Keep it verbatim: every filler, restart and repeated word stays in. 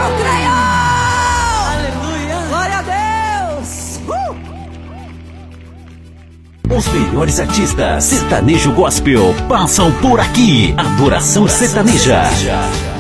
Eu creio! Aleluia! Glória a Deus! Uh! Os melhores artistas sertanejo gospel passam por aqui. Adoração sertaneja.